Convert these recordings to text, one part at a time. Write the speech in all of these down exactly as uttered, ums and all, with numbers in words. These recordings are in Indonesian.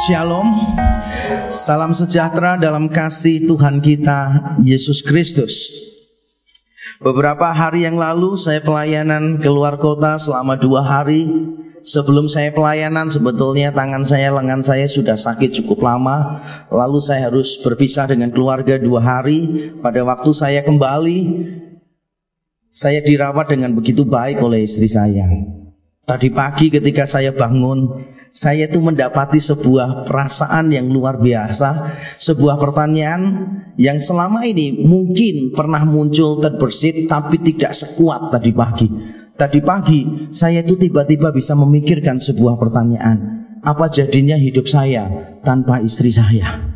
Shalom, salam sejahtera dalam kasih Tuhan kita Yesus Kristus. Beberapa hari yang lalu saya pelayanan keluar kota selama dua hari. Sebelum saya pelayanan sebetulnya tangan saya, lengan saya sudah sakit cukup lama. Lalu saya harus berpisah dengan keluarga dua hari. Pada waktu saya kembali, saya dirawat dengan begitu baik oleh istri saya. Tadi pagi ketika saya bangun, saya tuh mendapati sebuah perasaan yang luar biasa. Sebuah pertanyaan yang selama ini mungkin pernah muncul terbersit, tapi tidak sekuat tadi pagi. Tadi pagi saya tuh tiba-tiba bisa memikirkan sebuah pertanyaan. Apa jadinya hidup saya tanpa istri saya?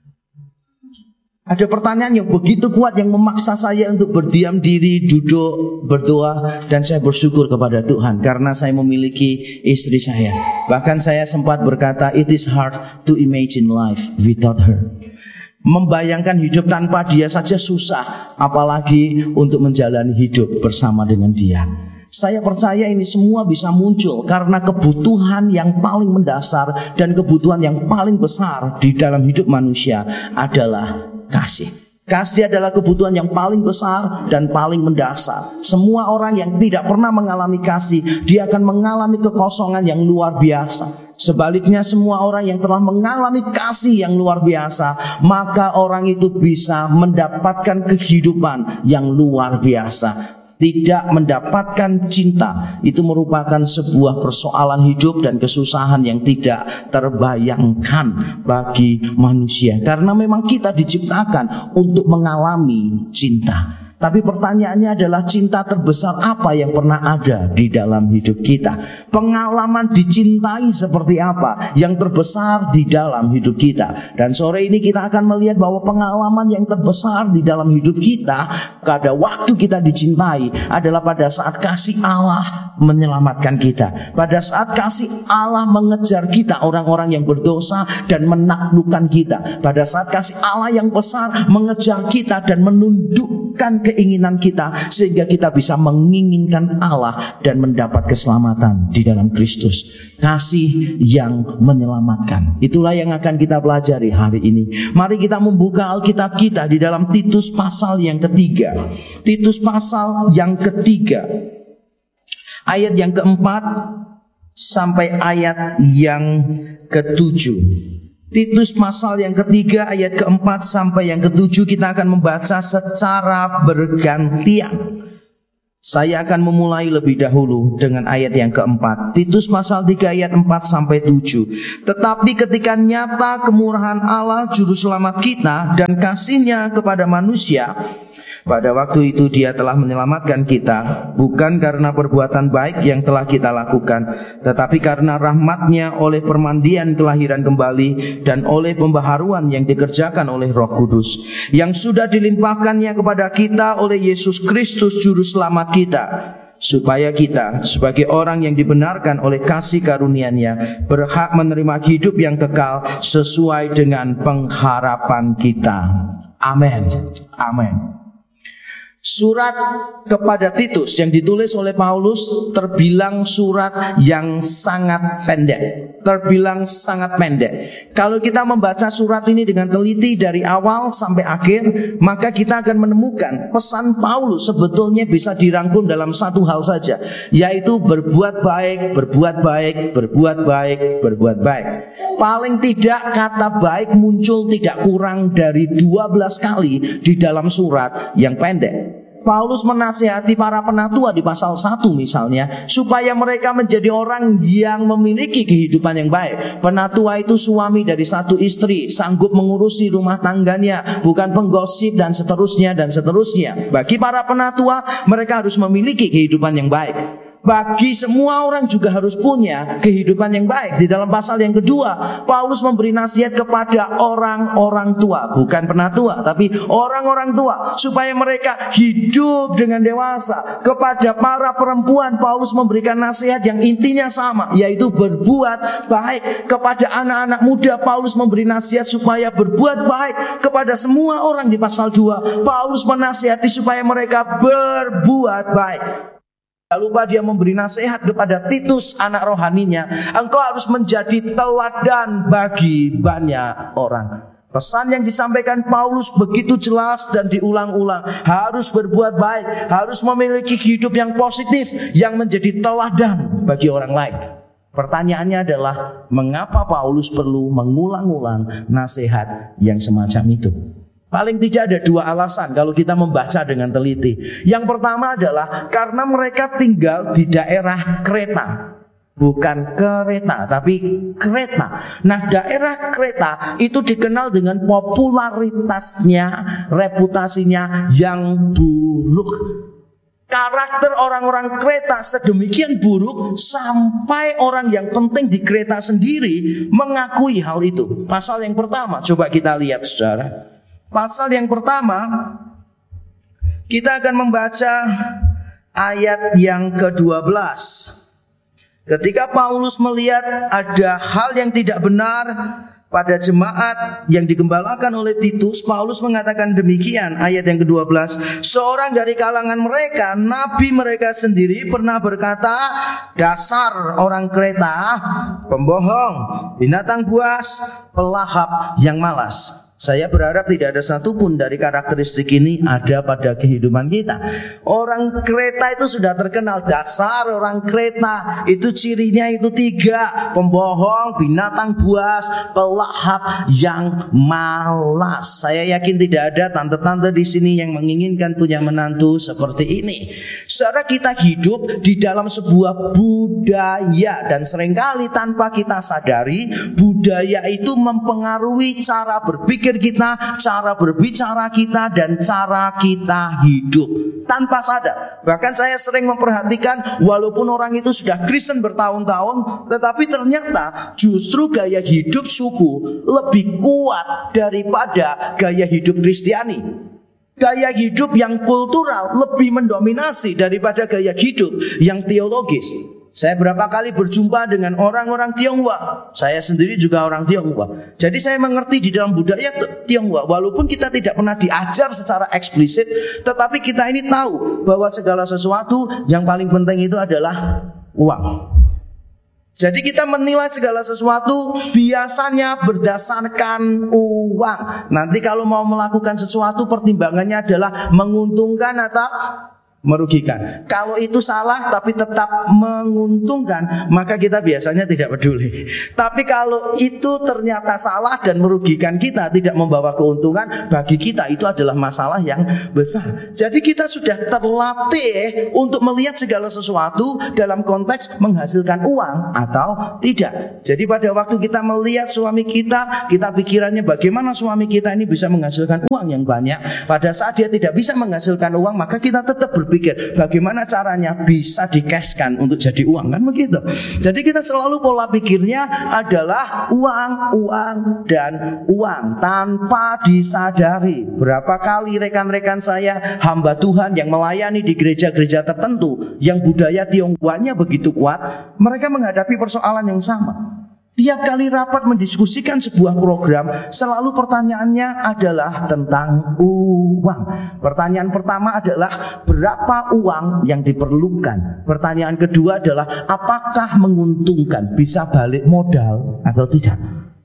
Ada pertanyaan yang begitu kuat yang memaksa saya untuk berdiam diri, duduk, berdoa, dan saya bersyukur kepada Tuhan karena saya memiliki istri saya. Bahkan saya sempat berkata, it is hard to imagine life without her. Membayangkan hidup tanpa dia saja susah, apalagi untuk menjalani hidup bersama dengan dia. Saya percaya ini semua bisa muncul karena kebutuhan yang paling mendasar dan kebutuhan yang paling besar di dalam hidup manusia adalah kasih. Kasih adalah kebutuhan yang paling besar dan paling mendasar. Semua orang yang tidak pernah mengalami kasih, dia akan mengalami kekosongan yang luar biasa. Sebaliknya semua orang yang telah mengalami kasih yang luar biasa, maka orang itu bisa mendapatkan kehidupan yang luar biasa. Tidak mendapatkan cinta itu merupakan sebuah persoalan hidup dan kesusahan yang tidak terbayangkan bagi manusia. Karena memang kita diciptakan untuk mengalami cinta. Tapi pertanyaannya adalah cinta terbesar apa yang pernah ada di dalam hidup kita? Pengalaman dicintai seperti apa yang terbesar di dalam hidup kita? Dan sore ini kita akan melihat bahwa pengalaman yang terbesar di dalam hidup kita pada waktu kita dicintai adalah pada saat kasih Allah menyelamatkan kita. Pada saat kasih Allah mengejar kita, orang-orang yang berdosa, dan menaklukkan kita. Pada saat kasih Allah yang besar mengejar kita dan menundukkan keinginan kita sehingga kita bisa menginginkan Allah dan mendapat keselamatan di dalam Kristus. Kasih yang menyelamatkan. Itulah yang akan kita pelajari hari ini. Mari kita membuka Alkitab kita di dalam Titus pasal yang ketiga. Titus pasal yang ketiga, ayat yang keempat sampai ayat yang ketujuh. Titus pasal yang ketiga ayat keempat sampai yang ketujuh kita akan membaca secara bergantian. Saya akan memulai lebih dahulu dengan ayat yang keempat. Titus pasal tiga ayat empat sampai tujuh. Tetapi ketika nyata kemurahan Allah juru selamat kita dan kasih-Nya kepada manusia, pada waktu itu Dia telah menyelamatkan kita, bukan karena perbuatan baik yang telah kita lakukan, tetapi karena rahmat-Nya oleh permandian kelahiran kembali dan oleh pembaharuan yang dikerjakan oleh Roh Kudus, yang sudah dilimpahkannya kepada kita oleh Yesus Kristus Juru Selamat kita, supaya kita sebagai orang yang dibenarkan oleh kasih karunia-Nya berhak menerima hidup yang kekal sesuai dengan pengharapan kita. Amin. Amin. Surat kepada Titus yang ditulis oleh Paulus terbilang surat yang sangat pendek. Terbilang sangat pendek. Kalau kita membaca surat ini dengan teliti dari awal sampai akhir, maka kita akan menemukan pesan Paulus sebetulnya bisa dirangkum dalam satu hal saja, yaitu berbuat baik, berbuat baik, berbuat baik, berbuat baik. Paling tidak kata baik muncul tidak kurang dari dua belas kali di dalam surat yang pendek. Paulus menasihati para penatua di pasal satu misalnya, supaya mereka menjadi orang yang memiliki kehidupan yang baik. Penatua itu suami dari satu istri, sanggup mengurusi rumah tangganya, bukan penggosip dan seterusnya dan seterusnya. Bagi para penatua, mereka harus memiliki kehidupan yang baik. Bagi semua orang juga harus punya kehidupan yang baik. Di dalam pasal yang kedua, Paulus memberi nasihat kepada orang-orang tua, bukan penatua, tapi orang-orang tua, supaya mereka hidup dengan dewasa. Kepada para perempuan, Paulus memberikan nasihat yang intinya sama, yaitu berbuat baik. Kepada anak-anak muda, Paulus memberi nasihat supaya berbuat baik. Kepada semua orang di pasal dua, Paulus menasihati supaya mereka berbuat baik. Tak lupa dia memberi nasihat kepada Titus, anak rohaninya. Engkau harus menjadi teladan bagi banyak orang. Pesan yang disampaikan Paulus begitu jelas dan diulang-ulang. Harus berbuat baik, harus memiliki hidup yang positif, yang menjadi teladan bagi orang lain. Pertanyaannya adalah, mengapa Paulus perlu mengulang-ulang nasihat yang semacam itu? Paling tidak ada dua alasan kalau kita membaca dengan teliti. Yang pertama adalah karena mereka tinggal di daerah Kreta. Bukan kereta, tapi Kreta. Nah, daerah Kreta itu dikenal dengan popularitasnya, reputasinya yang buruk. Karakter orang-orang Kreta sedemikian buruk sampai orang yang penting di Kreta sendiri mengakui hal itu. Pasal yang pertama, coba kita lihat saudara. Pasal yang pertama, kita akan membaca ayat yang kedua belas. Ketika Paulus melihat ada hal yang tidak benar pada jemaat yang digembalakan oleh Titus, Paulus mengatakan demikian, ayat yang kedua belas. Seorang dari kalangan mereka, nabi mereka sendiri pernah berkata, dasar orang Kreta, pembohong, binatang buas, pelahap yang malas. Saya berharap tidak ada satupun dari karakteristik ini ada pada kehidupan kita. Orang Kreta itu sudah terkenal, dasar orang Kreta itu cirinya itu tiga: pembohong, binatang buas, pelahap yang malas. Saya yakin tidak ada tante-tante di sini yang menginginkan punya menantu seperti ini. Saudara, kita hidup di dalam sebuah budaya dan seringkali tanpa kita sadari budaya itu mempengaruhi cara berpikir kita, cara berbicara kita, dan cara kita hidup tanpa sadar. Bahkan saya sering memperhatikan, walaupun orang itu sudah Kristen bertahun-tahun, tetapi ternyata justru gaya hidup suku lebih kuat daripada gaya hidup Kristiani. Gaya hidup yang kultural lebih mendominasi daripada gaya hidup yang teologis. Saya berapa kali berjumpa dengan orang-orang Tionghoa. Saya sendiri juga orang Tionghoa. Jadi saya mengerti di dalam budaya Tionghoa. Walaupun kita tidak pernah diajar secara eksplisit, tetapi kita ini tahu bahwa segala sesuatu yang paling penting itu adalah uang. Jadi kita menilai segala sesuatu biasanya berdasarkan uang. Nanti kalau mau melakukan sesuatu, pertimbangannya adalah menguntungkan atau merugikan. Kalau itu salah tapi tetap menguntungkan, maka kita biasanya tidak peduli. Tapi kalau itu ternyata salah dan merugikan kita, tidak membawa keuntungan, bagi kita itu adalah masalah yang besar. Jadi kita sudah terlatih untuk melihat segala sesuatu dalam konteks menghasilkan uang atau tidak. Jadi pada waktu kita melihat suami kita, kita pikirannya bagaimana suami kita ini bisa menghasilkan uang yang banyak. Pada saat dia tidak bisa menghasilkan uang, maka kita tetap ber berpikir bagaimana caranya bisa dikeskan untuk jadi uang, kan begitu. Jadi kita selalu pola pikirnya adalah uang, uang, dan uang tanpa disadari. Berapa kali rekan-rekan saya hamba Tuhan yang melayani di gereja-gereja tertentu yang budaya Tionghoanya begitu kuat, mereka menghadapi persoalan yang sama. Tiap kali rapat mendiskusikan sebuah program, selalu pertanyaannya adalah tentang uang. Pertanyaan pertama adalah berapa uang yang diperlukan. Pertanyaan kedua adalah apakah menguntungkan, bisa balik modal atau tidak.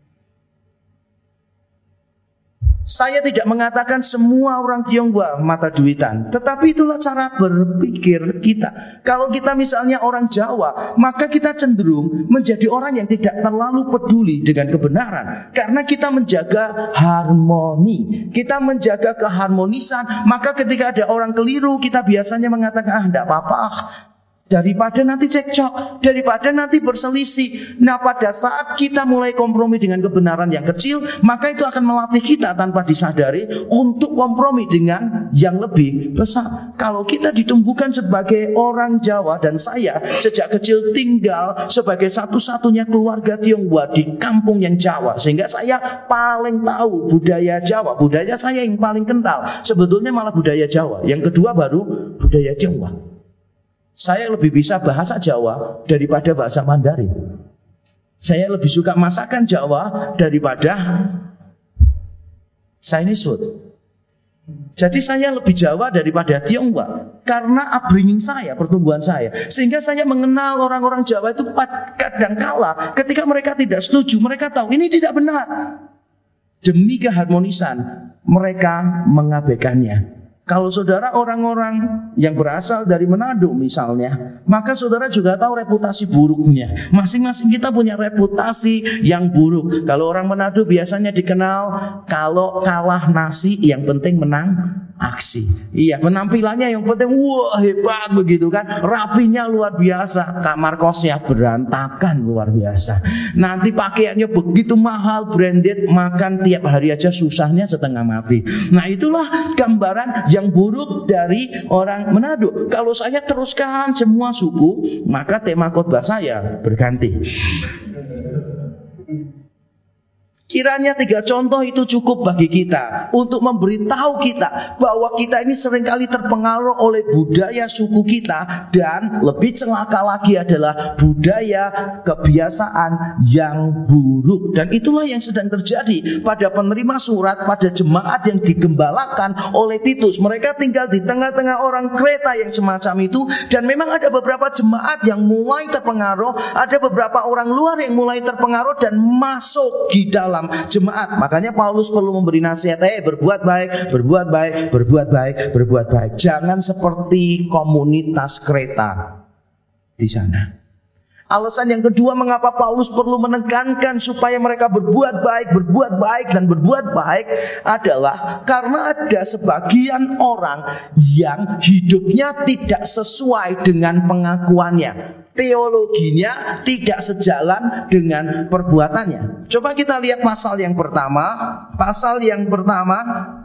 Saya tidak mengatakan semua orang Tionghoa mata duitan, tetapi itulah cara berpikir kita. Kalau kita misalnya orang Jawa, maka kita cenderung menjadi orang yang tidak terlalu peduli dengan kebenaran, karena kita menjaga harmoni, kita menjaga keharmonisan. Maka ketika ada orang keliru, kita biasanya mengatakan, ah tidak apa-apa, daripada nanti cekcok, daripada nanti berselisih. Nah, pada saat kita mulai kompromi dengan kebenaran yang kecil, maka itu akan melatih kita tanpa disadari untuk kompromi dengan yang lebih besar. Kalau kita ditumbuhkan sebagai orang Jawa, dan saya sejak kecil tinggal sebagai satu-satunya keluarga Tionghoa di kampung yang Jawa, sehingga saya paling tahu budaya Jawa. Budaya saya yang paling kental sebetulnya malah budaya Jawa, yang kedua baru budaya Tionghoa. Saya lebih bisa bahasa Jawa daripada bahasa Mandarin. Saya lebih suka masakan Jawa daripada Chinese food. Jadi saya lebih Jawa daripada Tionghoa karena upbringing saya, pertumbuhan saya. Sehingga saya mengenal orang-orang Jawa itu kadangkala ketika mereka tidak setuju, mereka tahu ini tidak benar. Demi keharmonisan mereka mengabaikannya. Kalau saudara orang-orang yang berasal dari Manado misalnya, maka saudara juga tahu reputasi buruknya. Masing-masing kita punya reputasi yang buruk. Kalau orang Manado biasanya dikenal kalau kalah nasi yang penting menang aksi. Iya, penampilannya yang penting wah hebat begitu kan. Rapinya luar biasa, kamar kosnya berantakan luar biasa. Nanti pakaiannya begitu mahal, branded, makan tiap hari aja susahnya setengah mati. Nah, itulah gambaran yang buruk dari orang Manado. Kalau saya teruskan semua suku, maka tema khotbah saya berganti. Kiranya tiga contoh itu cukup bagi kita untuk memberitahu kita bahwa kita ini seringkali terpengaruh oleh budaya suku kita, dan lebih celaka lagi adalah budaya kebiasaan yang buruk. Dan itulah yang sedang terjadi pada penerima surat, pada jemaat yang digembalakan oleh Titus. Mereka tinggal di tengah-tengah orang Kreta yang semacam itu, dan memang ada beberapa jemaat yang mulai terpengaruh, ada beberapa orang luar yang mulai terpengaruh dan masuk di dalam jemaat. Makanya Paulus perlu memberi nasihat, eh berbuat baik, berbuat baik, berbuat baik, berbuat baik. Jangan seperti komunitas Kreta di sana. Alasan yang kedua mengapa Paulus perlu menekankan supaya mereka berbuat baik, berbuat baik, dan berbuat baik adalah karena ada sebagian orang yang hidupnya tidak sesuai dengan pengakuannya. Teologinya tidak sejalan dengan perbuatannya. Coba kita lihat pasal yang pertama. Pasal yang pertama,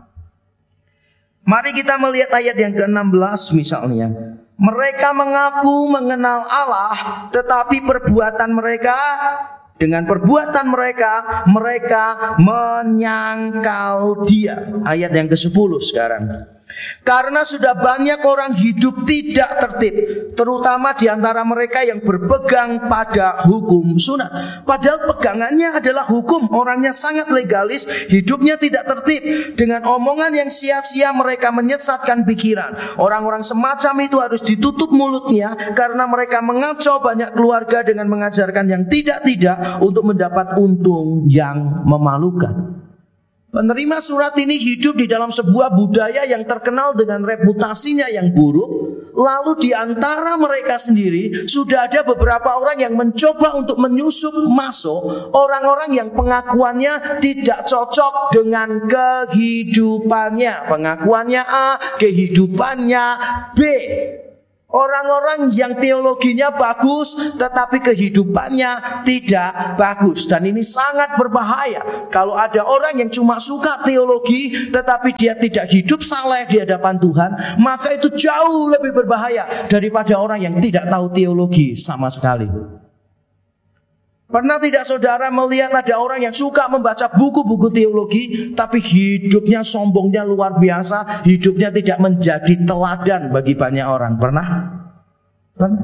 mari kita melihat ayat yang ke enam belas misalnya. Mereka mengaku mengenal Allah, tetapi perbuatan mereka, dengan perbuatan mereka, mereka menyangkal Dia. Ayat yang ke sepuluh sekarang. Karena sudah banyak orang hidup tidak tertib, terutama di antara mereka yang berpegang pada hukum sunat. Padahal pegangannya adalah hukum, orangnya sangat legalis, hidupnya tidak tertib. Dengan omongan yang sia-sia mereka menyesatkan pikiran. Orang-orang semacam itu harus ditutup mulutnya, karena mereka mengacau banyak keluarga dengan mengajarkan yang tidak-tidak untuk mendapat untung yang memalukan. Penerima surat ini hidup di dalam sebuah budaya yang terkenal dengan reputasinya yang buruk. Lalu di antara mereka sendiri sudah ada beberapa orang yang mencoba untuk menyusup masuk orang-orang yang pengakuannya tidak cocok dengan kehidupannya. Pengakuannya A, kehidupannya B. Orang-orang yang teologinya bagus tetapi kehidupannya tidak bagus. Dan ini sangat berbahaya. Kalau ada orang yang cuma suka teologi tetapi dia tidak hidup saleh di hadapan Tuhan, maka itu jauh lebih berbahaya daripada orang yang tidak tahu teologi sama sekali. Pernah tidak saudara melihat ada orang yang suka membaca buku-buku teologi, tapi hidupnya sombongnya luar biasa, hidupnya tidak menjadi teladan bagi banyak orang? Pernah? Pernah?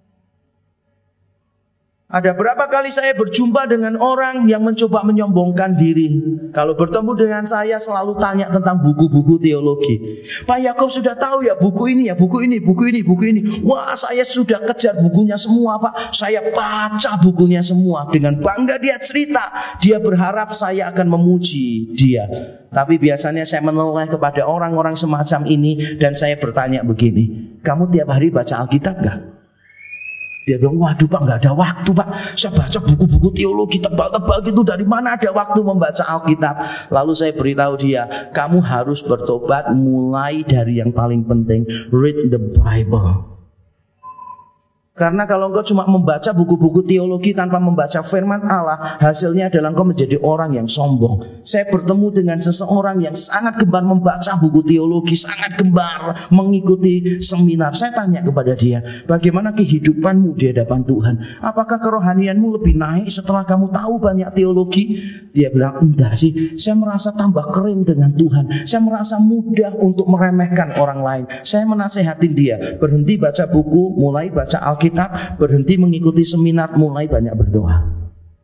Ada berapa kali saya berjumpa dengan orang yang mencoba menyombongkan diri. Kalau bertemu dengan saya selalu tanya tentang buku-buku teologi. Pak Yakob sudah tahu ya buku ini ya, buku ini, buku ini, buku ini. Wah, saya sudah kejar bukunya semua Pak. Saya baca bukunya semua. Dengan bangga dia cerita. Dia berharap saya akan memuji dia. Tapi biasanya saya menoleh kepada orang-orang semacam ini dan saya bertanya begini. Kamu tiap hari baca Alkitab gak? Dia bilang, waduh Pak, gak ada waktu Pak. Saya baca buku-buku teologi tebal-tebal gitu. Dari mana ada waktu membaca Alkitab? Lalu saya beritahu dia, kamu harus bertobat mulai dari yang paling penting. Read the Bible. Karena kalau engkau cuma membaca buku-buku teologi tanpa membaca firman Allah, hasilnya adalah engkau menjadi orang yang sombong. Saya bertemu dengan seseorang yang sangat gemar membaca buku teologi, sangat gemar mengikuti seminar. Saya tanya kepada dia, bagaimana kehidupanmu di hadapan Tuhan? Apakah kerohanianmu lebih naik setelah kamu tahu banyak teologi? Dia bilang, enggak sih, saya merasa tambah kering dengan Tuhan. Saya merasa mudah untuk meremehkan orang lain. Saya menasehatin dia, berhenti baca buku, mulai baca Alkitab, berhenti mengikuti seminar, mulai banyak berdoa.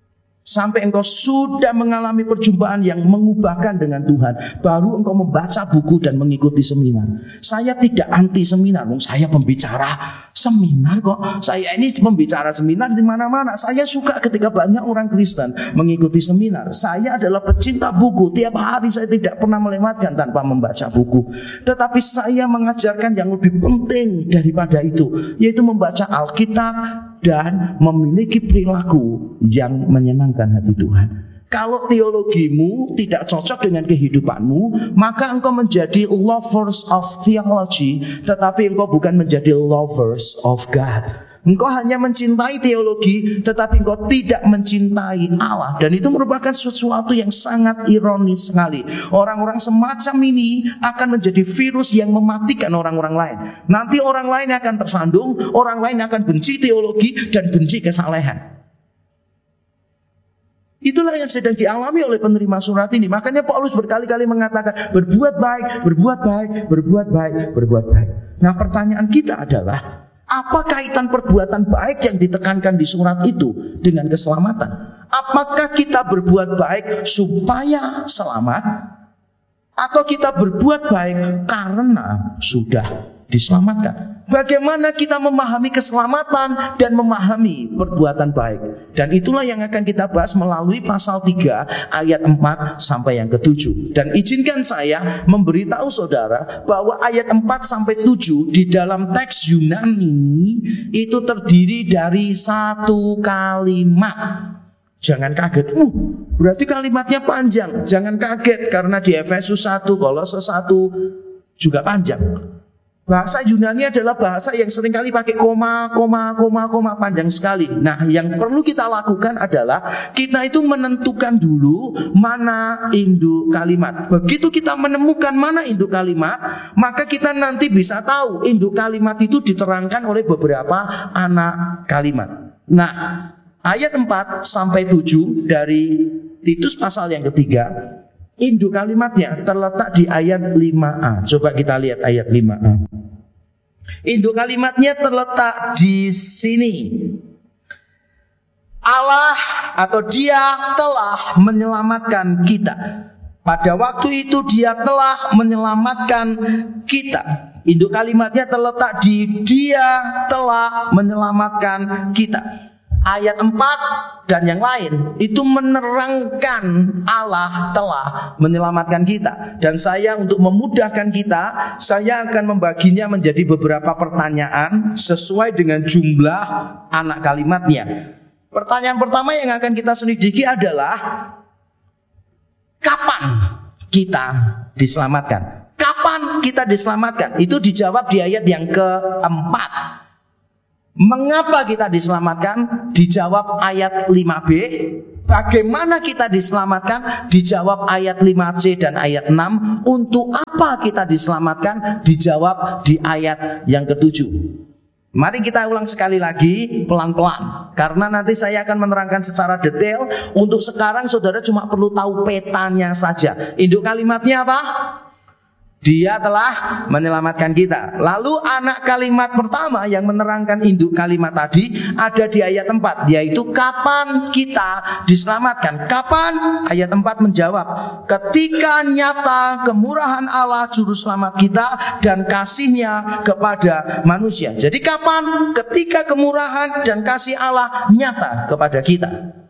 sampai engkau sudah mengalami perjumpaan yang mengubahkan dengan Tuhan, baru engkau membaca buku dan mengikuti seminar. Saya tidak anti seminar, saya pembicara seminar kok. Saya ini pembicara seminar di mana-mana. Saya suka ketika banyak orang Kristen mengikuti seminar. Saya adalah pecinta buku. Tiap hari saya tidak pernah melewatkan tanpa membaca buku. Tetapi saya mengajarkan yang lebih penting daripada itu, yaitu membaca Alkitab dan memiliki perilaku yang menyenangkan hati Tuhan. Kalau teologimu tidak cocok dengan kehidupanmu, maka engkau menjadi lovers of theology, tetapi engkau bukan menjadi lovers of God. Engkau hanya mencintai teologi, tetapi engkau tidak mencintai Allah. Dan itu merupakan sesuatu yang sangat ironis sekali. Orang-orang semacam ini akan menjadi virus yang mematikan orang-orang lain. Nanti orang lain akan tersandung, orang lain akan benci teologi dan benci kesalehan. Itulah yang sedang dialami oleh penerima surat ini. Makanya Paulus berkali-kali mengatakan, berbuat baik, berbuat baik, berbuat baik, berbuat baik. Nah, pertanyaan kita adalah, apa kaitan perbuatan baik yang ditekankan di surat itu dengan keselamatan? Apakah kita berbuat baik supaya selamat, atau kita berbuat baik karena sudah diselamatkan? Bagaimana kita memahami keselamatan dan memahami perbuatan baik? Dan itulah yang akan kita bahas melalui pasal tiga ayat empat sampai yang ketujuh. Dan izinkan saya memberitahu saudara bahwa ayat empat sampai tujuh di dalam teks Yunani itu terdiri dari satu kalimat. Jangan kaget, uh, berarti kalimatnya panjang. Jangan kaget, karena di Efesus satu, Kolose satu juga panjang. Bahasa Yunani adalah bahasa yang seringkali pakai koma, koma, koma, koma, panjang sekali. Nah, yang perlu kita lakukan adalah kita itu menentukan dulu mana induk kalimat. Begitu kita menemukan mana induk kalimat, maka kita nanti bisa tahu induk kalimat itu diterangkan oleh beberapa anak kalimat. Nah, ayat empat sampai tujuh dari Titus pasal yang ketiga, induk kalimatnya terletak di ayat lima a. Coba kita lihat ayat lima a. Induk kalimatnya terletak di sini. Allah atau Dia telah menyelamatkan kita. Pada waktu itu Dia telah menyelamatkan kita. Induk kalimatnya terletak di Dia telah menyelamatkan kita. Ayat empat dan yang lain itu menerangkan Allah telah menyelamatkan kita. Dan saya untuk memudahkan kita, saya akan membaginya menjadi beberapa pertanyaan sesuai dengan jumlah anak kalimatnya. Pertanyaan pertama yang akan kita selidiki adalah, kapan kita diselamatkan? Kapan kita diselamatkan? Itu dijawab di ayat yang keempat. Mengapa kita diselamatkan? Dijawab ayat lima b. Bagaimana kita diselamatkan? Dijawab ayat lima c dan ayat enam. Untuk apa kita diselamatkan? Dijawab di ayat yang ketujuh. Mari kita ulang sekali lagi pelan-pelan, karena nanti saya akan menerangkan secara detail. Untuk sekarang saudara cuma perlu tahu petanya saja. Induk kalimatnya apa? Dia telah menyelamatkan kita. Lalu anak kalimat pertama yang menerangkan induk kalimat tadi ada di ayat empat, yaitu kapan kita diselamatkan. Kapan? Ayat empat menjawab, ketika nyata kemurahan Allah juru selamat kita dan kasih-Nya kepada manusia. Jadi kapan? Ketika kemurahan dan kasih Allah nyata kepada kita.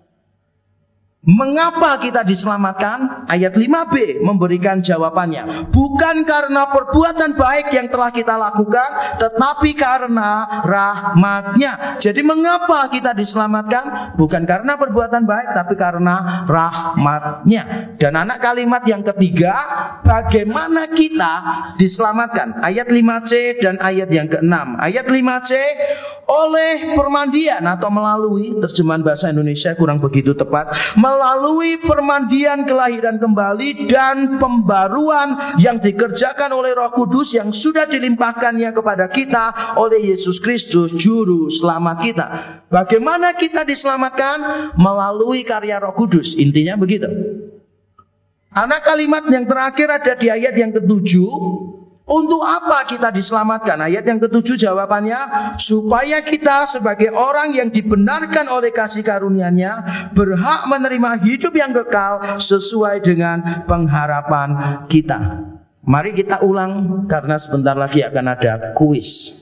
Mengapa kita diselamatkan? Ayat lima b memberikan jawabannya. Bukan karena perbuatan baik yang telah kita lakukan, tetapi karena rahmat-Nya. Jadi mengapa kita diselamatkan? Bukan karena perbuatan baik, tapi karena rahmat-Nya. Dan anak kalimat yang ketiga, bagaimana kita diselamatkan? Ayat lima c dan ayat yang keenam. Ayat lima c, oleh permandian atau melalui, terjemahan bahasa Indonesia kurang begitu tepat, melalui permandian kelahiran kembali dan pembaruan yang dikerjakan oleh Roh Kudus yang sudah dilimpahkannya kepada kita oleh Yesus Kristus juru selamat kita. Bagaimana kita diselamatkan? Melalui karya Roh Kudus. Intinya begitu. Anak kalimat yang terakhir ada di ayat yang ketujuh. Untuk apa kita diselamatkan? Ayat yang ketujuh jawabannya, supaya kita sebagai orang yang dibenarkan oleh kasih karunia-Nya berhak menerima hidup yang kekal sesuai dengan pengharapan kita. Mari kita ulang karena sebentar lagi akan ada kuis.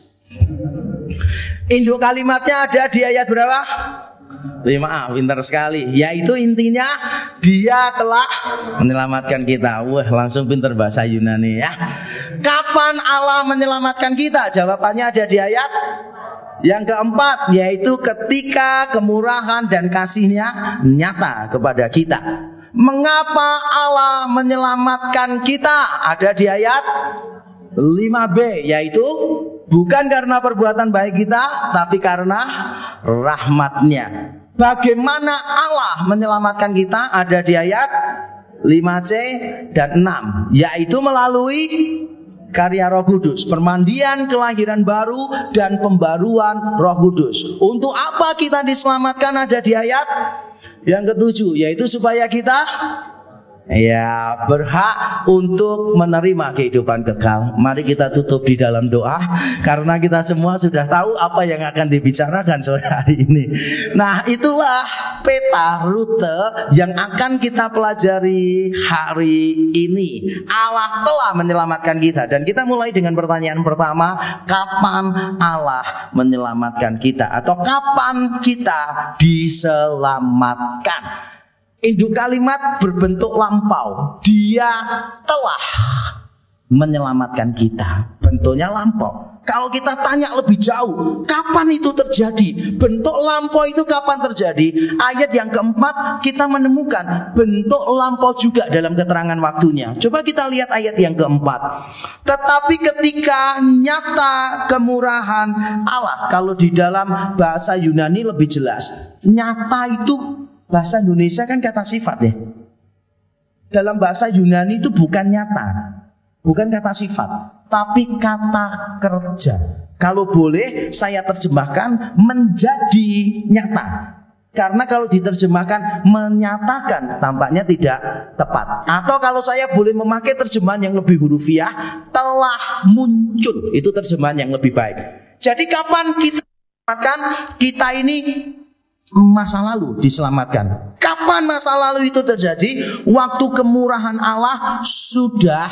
Induk kalimatnya ada di ayat berapa? lima A, pintar sekali. Yaitu intinya Dia telah menyelamatkan kita. Wah, langsung pintar bahasa Yunani ya. Kapan Allah menyelamatkan kita? Jawabannya ada di ayat yang keempat, yaitu ketika kemurahan dan kasih-Nya nyata kepada kita. Mengapa Allah menyelamatkan kita? Ada di ayat lima B, yaitu bukan karena perbuatan baik kita, tapi karena rahmat-Nya. Bagaimana Allah menyelamatkan kita? Ada di ayat lima C dan enam, yaitu melalui karya Roh Kudus, permandian kelahiran baru dan pembaruan Roh Kudus. Untuk apa kita diselamatkan? Ada di ayat yang ketujuh, yaitu supaya kita ya berhak untuk menerima kehidupan kekal. Mari kita tutup di dalam doa, karena kita semua sudah tahu apa yang akan dibicarakan sore hari ini. Nah, itulah peta rute yang akan kita pelajari hari ini. Allah telah menyelamatkan kita, dan kita mulai dengan pertanyaan pertama, kapan Allah menyelamatkan kita, atau kapan kita diselamatkan? Induk kalimat berbentuk lampau. Dia telah menyelamatkan kita. Bentuknya lampau. Kalau kita tanya lebih jauh, kapan itu terjadi? Bentuk lampau itu kapan terjadi? Ayat yang keempat kita menemukan bentuk lampau juga dalam keterangan waktunya. Coba kita lihat ayat yang keempat. Tetapi ketika nyata kemurahan Allah. Kalau di dalam bahasa Yunani lebih jelas. Nyata itu, bahasa Indonesia kan kata sifat ya. Dalam bahasa Yunani itu bukan nyata, bukan kata sifat, tapi kata kerja. Kalau boleh saya terjemahkan menjadi nyata. Karena kalau diterjemahkan menyatakan tampaknya tidak tepat. Atau kalau saya boleh memakai terjemahan yang lebih hurufiah, telah muncul. Itu terjemahan yang lebih baik. Jadi kapan kita diselamatkan? Kita ini masa lalu diselamatkan. Kapan masa lalu itu terjadi? Waktu kemurahan Allah sudah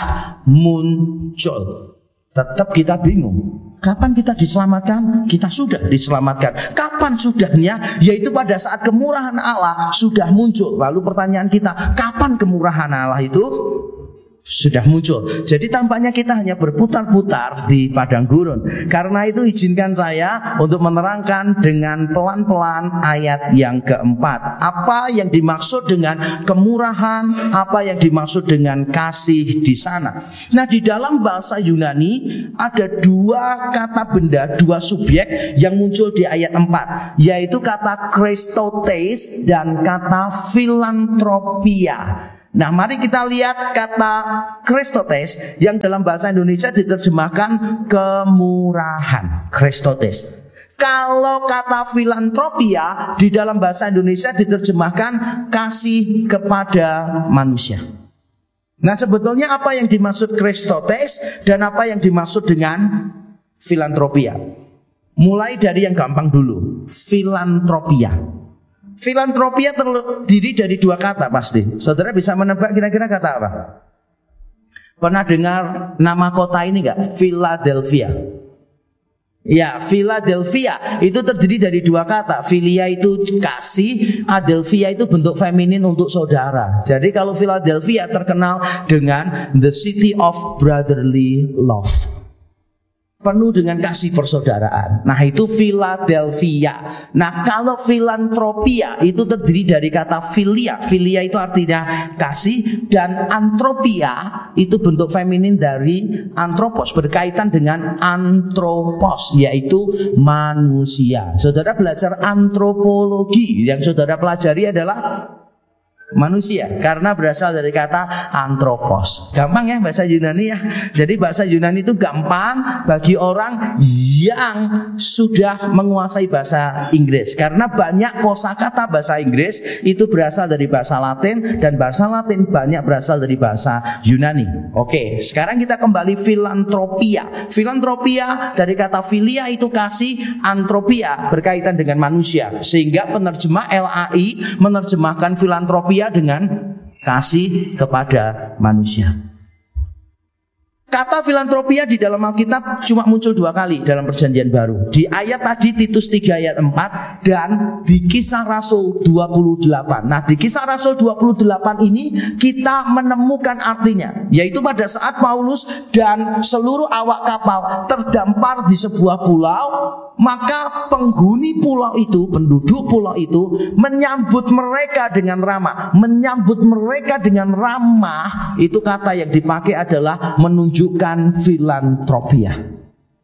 muncul. Tetap kita bingung. Kapan kita diselamatkan? Kita sudah diselamatkan. Kapan sudahnya? Yaitu pada saat kemurahan Allah sudah muncul. Lalu pertanyaan kita, kapan kemurahan Allah itu sudah muncul? Jadi tampaknya kita hanya berputar-putar di padang gurun. Karena itu izinkan saya untuk menerangkan dengan pelan-pelan ayat yang keempat. Apa yang dimaksud dengan kemurahan? Apa yang dimaksud dengan kasih di sana? Nah, di dalam bahasa Yunani ada dua kata benda, dua subjek yang muncul di ayat empat, yaitu kata Christotes dan kata filantropia. Nah, mari kita lihat kata Christotes yang dalam bahasa Indonesia diterjemahkan kemurahan. Christotes. Kalau kata filantropia di dalam bahasa Indonesia diterjemahkan kasih kepada manusia. Nah, sebetulnya apa yang dimaksud Christotes dan apa yang dimaksud dengan filantropia? Mulai dari yang gampang dulu. Filantropia. Filantropia terdiri dari dua kata pasti. Saudara bisa menebak kira-kira kata apa? Pernah dengar nama kota ini enggak? Philadelphia. Ya, Philadelphia itu terdiri dari dua kata. Philia itu kasih, Adelphia itu bentuk feminin untuk saudara. Jadi kalau Philadelphia terkenal dengan the city of brotherly love, penuh dengan kasih persaudaraan. Nah, itu Philadelphia. Nah, kalau filantropia itu terdiri dari kata philia. Philia itu artinya kasih, dan antropia itu bentuk feminin dari anthropos, berkaitan dengan anthropos, yaitu manusia. Saudara belajar antropologi, yang saudara pelajari adalah manusia, karena berasal dari kata anthropos. Gampang ya bahasa Yunani ya. Jadi bahasa Yunani itu gampang bagi orang yang sudah menguasai bahasa Inggris, karena banyak kosakata bahasa Inggris itu berasal dari bahasa Latin, dan bahasa Latin banyak berasal dari bahasa Yunani. Oke, sekarang kita kembali filantropia. Filantropia dari kata filia itu kasih, antropia berkaitan dengan manusia, sehingga penerjemah L A I menerjemahkan filantropia dengan kasih kepada manusia. Kata filantropia di dalam Alkitab cuma muncul dua kali dalam Perjanjian Baru. Di ayat tadi Titus tiga ayat empat, dan di Kisah Rasul dua puluh delapan. Nah, di Kisah Rasul dua puluh delapan ini kita menemukan artinya, yaitu pada saat Paulus dan seluruh awak kapal terdampar di sebuah pulau, maka penghuni pulau itu, penduduk pulau itu menyambut mereka dengan ramah. Menyambut mereka dengan ramah, itu kata yang dipakai adalah menunjukkan filantropia.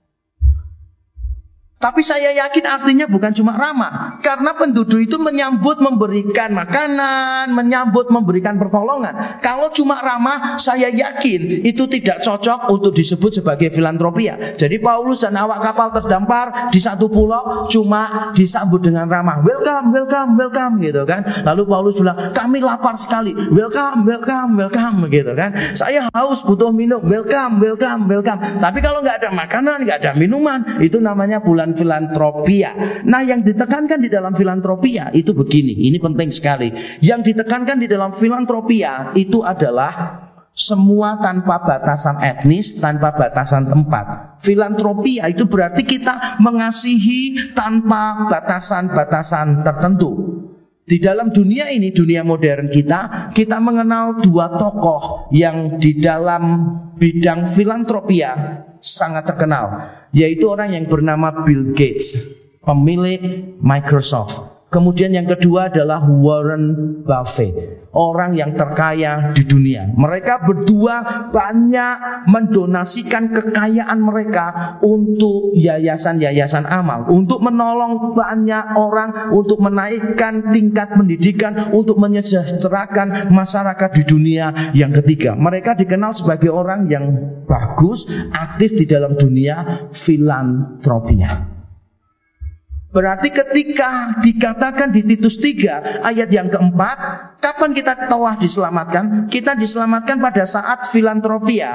Tapi saya yakin artinya bukan cuma ramah, karena penduduk itu menyambut, memberikan makanan, menyambut, memberikan pertolongan. Kalau cuma ramah, saya yakin itu tidak cocok untuk disebut sebagai filantropia. Jadi Paulus dan awak kapal terdampar di satu pulau, cuma disambut dengan ramah, welcome, welcome, welcome gitu kan. Lalu Paulus bilang, kami lapar sekali, welcome, welcome, welcome gitu kan. Saya haus, butuh minum, welcome, welcome, welcome. Tapi kalau nggak ada makanan, nggak ada minuman, itu namanya bulan filantropia. Nah, yang ditekankan di dalam filantropia itu begini, ini penting sekali. Yang ditekankan di dalam filantropia itu adalah semua tanpa batasan etnis, tanpa batasan tempat. Filantropia itu berarti kita mengasihi tanpa batasan-batasan tertentu. Di dalam dunia ini, dunia modern kita, kita mengenal dua tokoh yang di dalam bidang filantropia sangat terkenal, yaitu orang yang bernama Bill Gates, pemilik Microsoft. Kemudian yang kedua adalah Warren Buffett, orang yang terkaya di dunia. Mereka berdua banyak mendonasikan kekayaan mereka untuk yayasan-yayasan amal, untuk menolong banyak orang, untuk menaikkan tingkat pendidikan, untuk menyejahterakan masyarakat di dunia yang ketiga. Mereka dikenal sebagai orang yang bagus, aktif di dalam dunia filantropia. Berarti ketika dikatakan di Titus tiga ayat yang keempat, kapan kita telah diselamatkan? Kita diselamatkan pada saat filantropia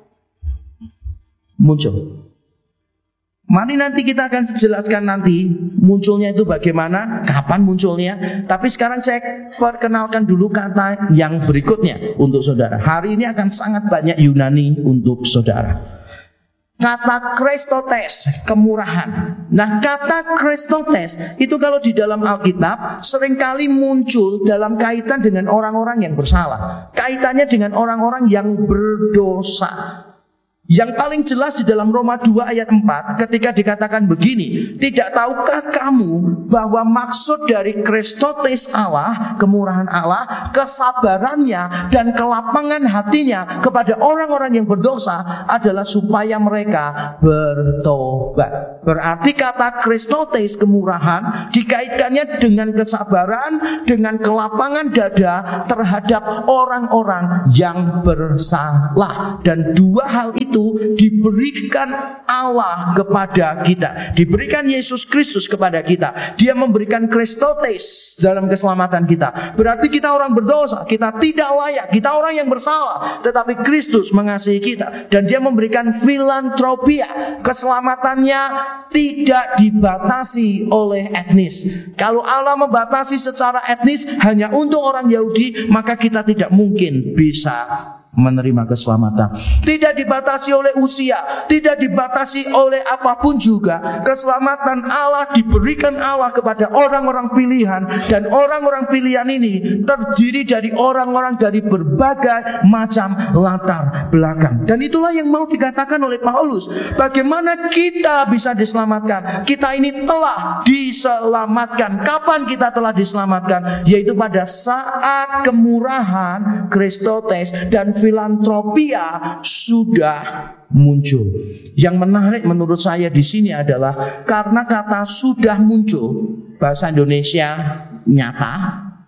muncul. Mari nanti kita akan jelaskan nanti munculnya itu bagaimana, kapan munculnya. Tapi sekarang saya perkenalkan dulu kata yang berikutnya untuk saudara. Hari ini akan sangat banyak Yunani untuk saudara. Kata Christotes, kemurahan. Nah, kata Christotes itu kalau di dalam Alkitab seringkali muncul dalam kaitan dengan orang-orang yang bersalah, kaitannya dengan orang-orang yang berdosa. Yang paling jelas di dalam Roma dua ayat empat ketika dikatakan begini, tidak tahukah kamu bahwa maksud dari Christotes Allah, kemurahan Allah, kesabarannya dan kelapangan hatinya kepada orang-orang yang berdosa adalah supaya mereka bertobat. Berarti kata Christotes, kemurahan, dikaitkannya dengan kesabaran, dengan kelapangan dada terhadap orang-orang yang bersalah. Dan dua hal itu diberikan Allah kepada kita, diberikan Yesus Kristus kepada kita. Dia memberikan Christotes dalam keselamatan kita. Berarti kita orang berdosa, kita tidak layak, kita orang yang bersalah, tetapi Kristus mengasihi kita dan Dia memberikan filantropia. Keselamatannya tidak dibatasi oleh etnis. Kalau Allah membatasi secara etnis hanya untuk orang Yahudi, maka kita tidak mungkin bisa menerima keselamatan. Tidak dibatasi oleh usia, tidak dibatasi oleh apapun juga. Keselamatan Allah diberikan Allah kepada orang-orang pilihan, dan orang-orang pilihan ini terdiri dari orang-orang dari berbagai macam latar belakang. Dan itulah yang mau dikatakan oleh Paulus. Bagaimana kita bisa diselamatkan? Kita ini telah diselamatkan. Kapan kita telah diselamatkan? Yaitu pada saat kemurahan Christotes dan filantropia sudah muncul. Yang menarik menurut saya di sini adalah karena kata sudah muncul, bahasa Indonesia nyata,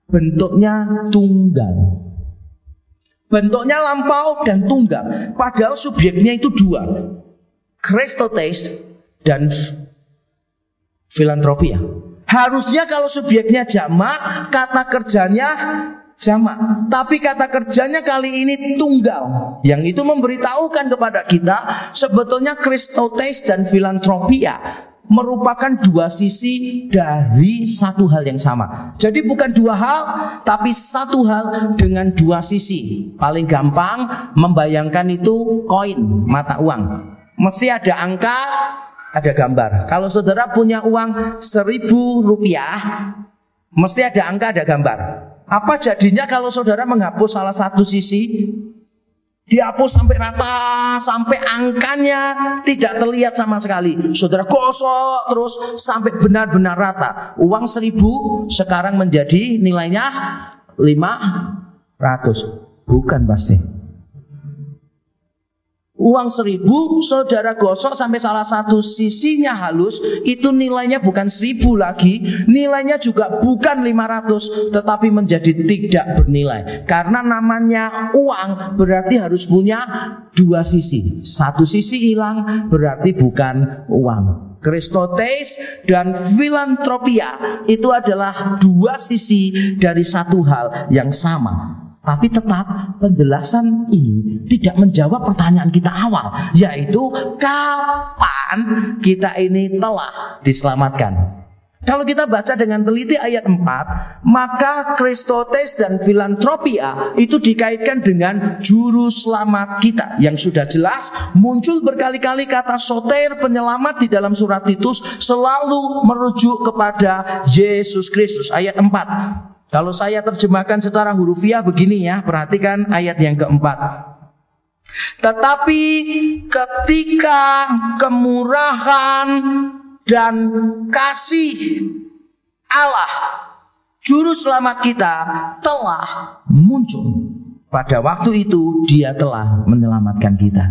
bentuknya tunggal. Bentuknya lampau dan tunggal. Padahal subjeknya itu dua, Christotes dan filantropia. Harusnya kalau subjeknya jamak, kata kerjanya jamak. Tapi kata kerjanya kali ini tunggal. Yang itu memberitahukan kepada kita sebetulnya Christotes dan filantropia merupakan dua sisi dari satu hal yang sama. Jadi bukan dua hal, tapi satu hal dengan dua sisi. Paling gampang membayangkan itu koin, mata uang. Mesti ada angka, ada gambar. Kalau saudara punya uang seribu rupiah, mesti ada angka, ada gambar. Apa jadinya kalau saudara menghapus salah satu sisi? Dihapus sampai rata, sampai angkanya tidak terlihat sama sekali. Saudara gosok terus sampai benar-benar rata. Uang seribu sekarang menjadi nilainya lima ratus. Bukan pasti. Uang seribu saudara gosok sampai salah satu sisinya halus, itu nilainya bukan seribu lagi, nilainya juga bukan lima ratus, tetapi menjadi tidak bernilai. Karena namanya uang berarti harus punya dua sisi. Satu sisi hilang berarti bukan uang. Christotes dan filantropia itu adalah dua sisi dari satu hal yang sama. Tapi tetap penjelasan ini tidak menjawab pertanyaan kita awal, yaitu kapan kita ini telah diselamatkan. Kalau kita baca dengan teliti ayat empat, maka Christotes dan filantropia itu dikaitkan dengan juru selamat kita. Yang sudah jelas muncul berkali-kali kata soter, penyelamat di dalam surat Titus, selalu merujuk kepada Yesus Kristus. Ayat empat. Kalau saya terjemahkan secara hurufiah begini ya, perhatikan ayat yang keempat. Tetapi ketika kemurahan dan kasih Allah, juru selamat kita, telah muncul, pada waktu itu Dia telah menyelamatkan kita.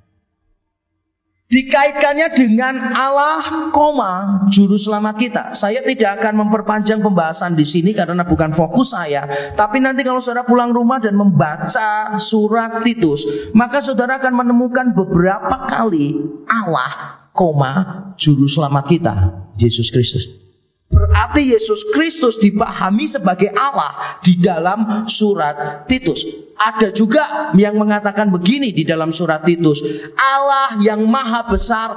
Dikaitkannya dengan Allah, koma, juru selamat kita. Saya tidak akan memperpanjang pembahasan di sini karena bukan fokus saya. Tapi nanti kalau saudara pulang rumah dan membaca surat Titus, maka saudara akan menemukan beberapa kali Allah, koma, juru selamat kita, Yesus Kristus. Berarti Yesus Kristus dipahami sebagai Allah di dalam surat Titus. Ada juga yang mengatakan begini di dalam surat Titus, Allah yang maha besar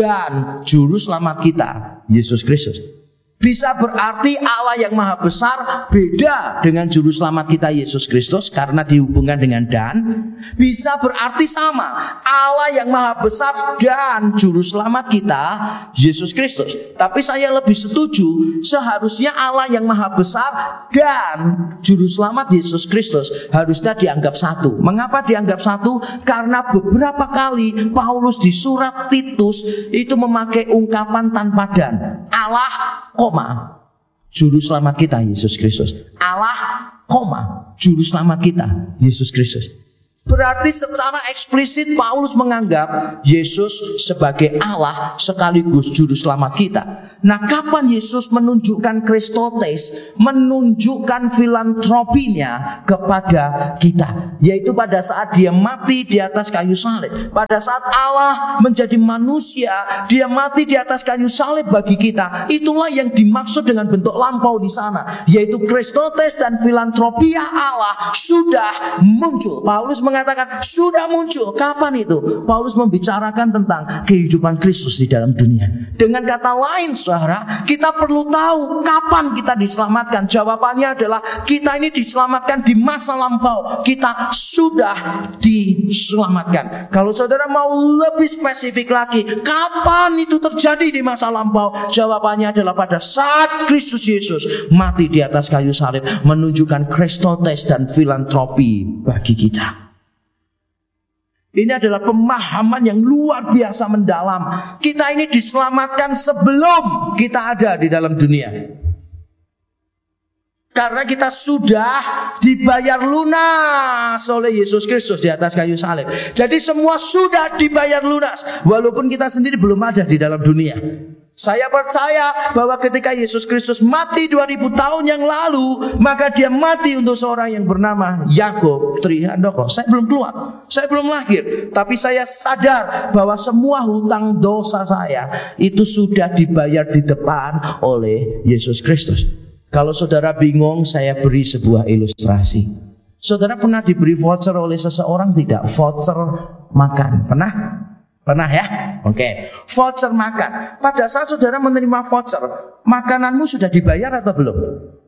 dan juru selamat kita, Yesus Kristus. Bisa berarti Allah yang maha besar beda dengan juru selamat kita Yesus Kristus karena dihubungkan dengan dan. Bisa berarti sama, Allah yang maha besar dan juru selamat kita Yesus Kristus. Tapi saya lebih setuju, seharusnya Allah yang maha besar dan juru selamat Yesus Kristus harusnya dianggap satu. Mengapa dianggap satu? Karena beberapa kali Paulus di surat Titus itu memakai ungkapan tanpa dan. Allah, koma, juru selamat kita Yesus Kristus. Allah, koma, juru selamat kita Yesus Kristus. Berarti secara eksplisit Paulus menganggap Yesus sebagai Allah sekaligus juru selamat kita. Nah, kapan Yesus menunjukkan Christotes, menunjukkan filantropinya kepada kita? Yaitu pada saat Dia mati di atas kayu salib. Pada saat Allah menjadi manusia, Dia mati di atas kayu salib bagi kita. Itulah yang dimaksud dengan bentuk lampau di sana, yaitu Christotes dan filantropia Allah sudah muncul. Paulus mengatakan sudah muncul. Kapan itu? Paulus membicarakan tentang kehidupan Kristus di dalam dunia. Dengan kata lain, saudara, kita perlu tahu kapan kita diselamatkan. Jawabannya adalah kita ini diselamatkan di masa lampau. Kita sudah diselamatkan. Kalau saudara mau lebih spesifik lagi, kapan itu terjadi di masa lampau? Jawabannya adalah pada saat Kristus Yesus mati di atas kayu salib, menunjukkan Christotes dan filantropi bagi kita. Ini adalah pemahaman yang luar biasa mendalam. Kita ini diselamatkan sebelum kita ada di dalam dunia. Karena kita sudah dibayar lunas oleh Yesus Kristus di atas kayu salib. Jadi semua sudah dibayar lunas, walaupun kita sendiri belum ada di dalam dunia. Saya percaya bahwa ketika Yesus Kristus mati dua ribu tahun yang lalu, maka dia mati untuk seorang yang bernama Yakob Trihandoko. Saya belum keluar, saya belum lahir, tapi saya sadar bahwa semua hutang dosa saya itu sudah dibayar di depan oleh Yesus Kristus. Kalau saudara bingung, saya beri sebuah ilustrasi. Saudara pernah diberi voucher oleh seseorang tidak? Voucher makan, pernah? Pernah ya? Oke. Okay. Voucher makan. Pada saat saudara menerima voucher, makananmu sudah dibayar atau belum?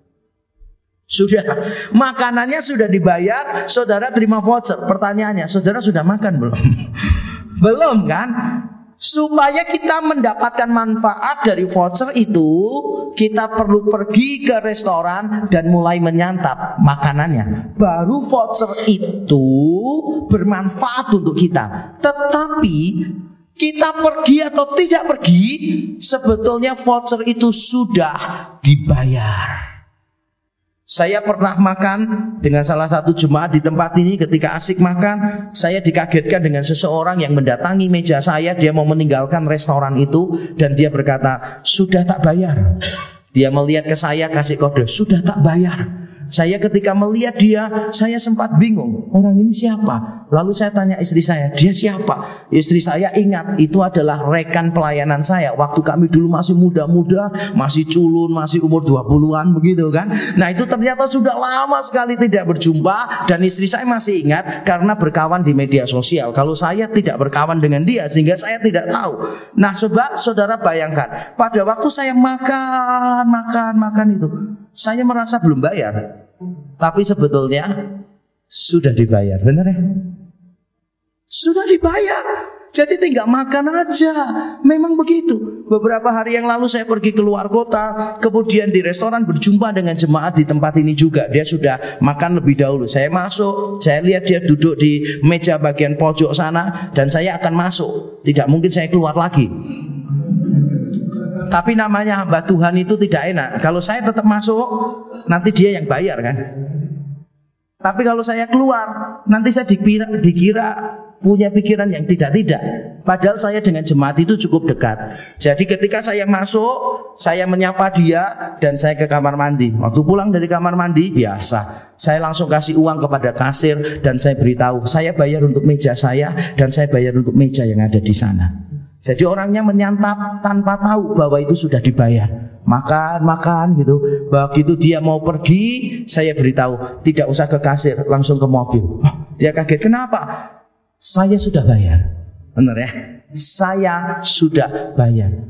Sudah. Makanannya sudah dibayar, saudara terima voucher. Pertanyaannya, saudara sudah makan belum? Belum kan? Supaya kita mendapatkan manfaat dari voucher itu, kita perlu pergi ke restoran dan mulai menyantap makanannya. Baru voucher itu bermanfaat untuk kita. Tetapi kita pergi atau tidak pergi, sebetulnya voucher itu sudah dibayar. Saya pernah makan dengan salah satu jemaat di tempat ini. Ketika asik makan, saya dikagetkan dengan seseorang yang mendatangi meja saya. Dia mau meninggalkan restoran itu dan dia berkata, sudah tak bayar. Dia melihat ke saya, kasih kode, sudah tak bayar. Saya ketika melihat dia, saya sempat bingung, orang ini siapa? Lalu saya tanya istri saya, dia siapa? Istri saya ingat, itu adalah rekan pelayanan saya. Waktu kami dulu masih muda-muda, masih culun, masih umur dua puluhan begitu kan. Nah itu ternyata sudah lama sekali tidak berjumpa. Dan istri saya masih ingat karena berkawan di media sosial. Kalau saya tidak berkawan dengan dia, sehingga saya tidak tahu. Nah sobat, saudara bayangkan, pada waktu saya makan, makan, makan itu, saya merasa belum bayar. Tapi sebetulnya sudah dibayar, benar ya? Sudah dibayar. Jadi tinggal makan aja. Memang begitu. Beberapa hari yang lalu saya pergi keluar kota, kemudian di restoran berjumpa dengan jemaat di tempat ini juga. Dia sudah makan lebih dahulu. Saya masuk, saya lihat dia duduk di meja bagian pojok sana, dan saya akan masuk. Tidak mungkin saya keluar lagi. Tapi namanya hamba Tuhan itu tidak enak. Kalau saya tetap masuk, nanti dia yang bayar kan. Tapi kalau saya keluar, nanti saya dikira, dikira punya pikiran yang tidak-tidak. Padahal saya dengan jemaat itu cukup dekat. Jadi ketika saya masuk, saya menyapa dia dan saya ke kamar mandi. Waktu pulang dari kamar mandi, biasa, saya langsung kasih uang kepada kasir dan saya beritahu, saya bayar untuk meja saya dan saya bayar untuk meja yang ada di sana. Jadi orangnya menyantap tanpa tahu bahwa itu sudah dibayar. Makan, makan gitu. Begitu dia mau pergi, saya beritahu, tidak usah ke kasir, langsung ke mobil. Oh, dia kaget, kenapa? Saya sudah bayar. Benar ya? Saya sudah bayar.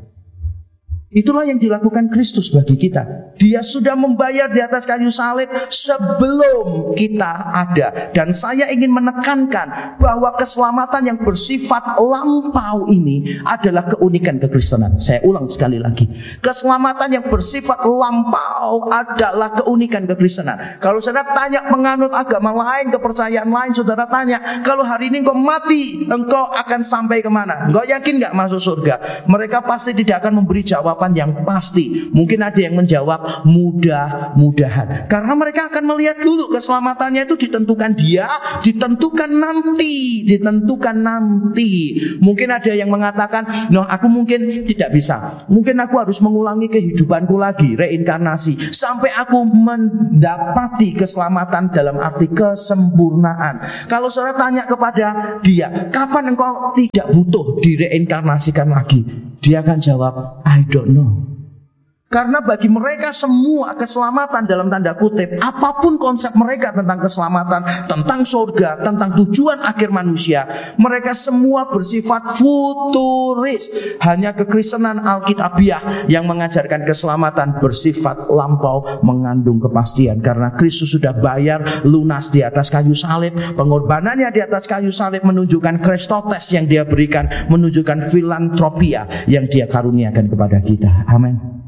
Itulah yang dilakukan Kristus bagi kita. Dia sudah membayar di atas kayu salib sebelum kita ada. Dan saya ingin menekankan bahwa keselamatan yang bersifat lampau ini adalah keunikan kekristenan. Saya ulang sekali lagi. Keselamatan yang bersifat lampau adalah keunikan kekristenan. Kalau saudara tanya penganut agama lain, kepercayaan lain, saudara tanya, kalau hari ini engkau mati, engkau akan sampai kemana? Engkau yakin gak masuk surga? Mereka pasti tidak akan memberi jawaban yang pasti. Mungkin ada yang menjawab mudah-mudahan, karena mereka akan melihat dulu keselamatannya itu ditentukan dia, ditentukan nanti, ditentukan nanti. Mungkin ada yang mengatakan, no aku mungkin tidak bisa, mungkin aku harus mengulangi kehidupanku lagi, reinkarnasi, sampai aku mendapati keselamatan dalam arti kesempurnaan. Kalau saudara tanya kepada dia, kapan engkau tidak butuh direinkarnasikan lagi? Dia akan jawab, I don't know. Karena bagi mereka semua keselamatan dalam tanda kutip, apapun konsep mereka tentang keselamatan, tentang surga, tentang tujuan akhir manusia, mereka semua bersifat futuris. Hanya kekristenan Alkitabiah yang mengajarkan keselamatan bersifat lampau, mengandung kepastian. Karena Kristus sudah bayar lunas di atas kayu salib. Pengorbanannya di atas kayu salib menunjukkan Kristotes yang dia berikan, menunjukkan filantropia yang dia karuniakan kepada kita. Amin.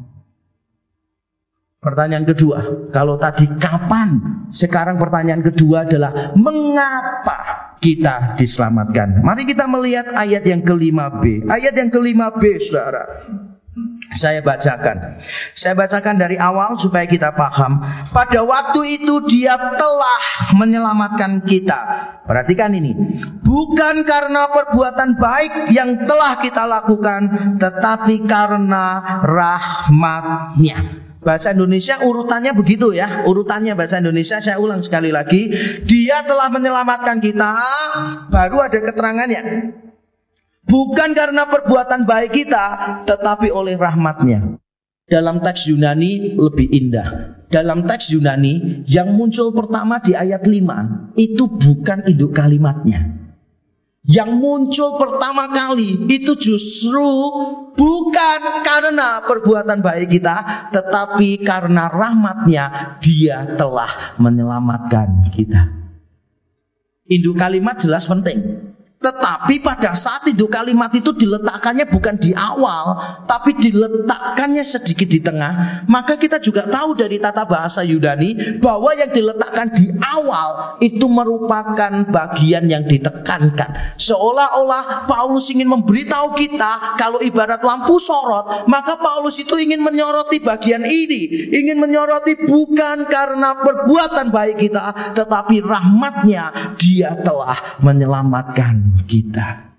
Pertanyaan kedua, kalau tadi kapan, sekarang pertanyaan kedua adalah mengapa kita diselamatkan. Mari kita melihat ayat yang kelima B. Ayat yang kelima B, saudara. Saya bacakan. Saya bacakan dari awal supaya kita paham. Pada waktu itu Dia telah menyelamatkan kita. Perhatikan ini. Bukan karena perbuatan baik yang telah kita lakukan, tetapi karena rahmat-Nya. Bahasa Indonesia urutannya begitu ya. Urutannya bahasa Indonesia, saya ulang sekali lagi. Dia telah menyelamatkan kita, baru ada keterangannya. Bukan karena perbuatan baik kita, tetapi oleh rahmat-Nya. Dalam teks Yunani lebih indah. Dalam teks Yunani yang muncul pertama di ayat lima, itu bukan induk kalimatnya. Yang muncul pertama kali itu justru bukan karena perbuatan baik kita, tetapi karena rahmat-Nya Dia telah menyelamatkan kita. Induk kalimat jelas penting. Tetapi pada saat induk kalimat itu diletakkannya bukan di awal, tapi diletakkannya sedikit di tengah, maka kita juga tahu dari tata bahasa Yunani bahwa yang diletakkan di awal itu merupakan bagian yang ditekankan. Seolah-olah Paulus ingin memberitahu kita kalau ibarat lampu sorot, maka Paulus itu ingin menyoroti bagian ini, ingin menyoroti bukan karena perbuatan baik kita, tetapi rahmat-Nya Dia telah menyelamatkan kita.